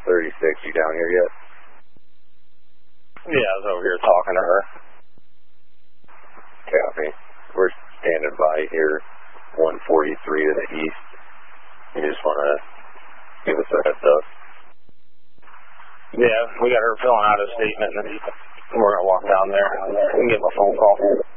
36, you down here yet? Yeah, I was over here talking to her. Copy. We're standing by here, 143 to the east. You just want to give us a heads up. Yeah, we got her filling out a statement, and then we're going to walk down there and give a phone call.